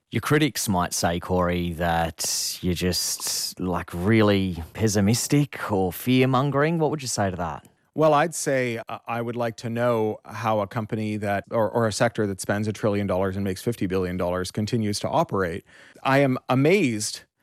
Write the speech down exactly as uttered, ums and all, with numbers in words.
Your critics might say, Corey, that you're just like really pessimistic or fear mongering. What would you say to that? Well, I'd say uh, I would like to know how a company that, or, or a sector that spends a trillion dollars and makes fifty billion dollars continues to operate. I am amazed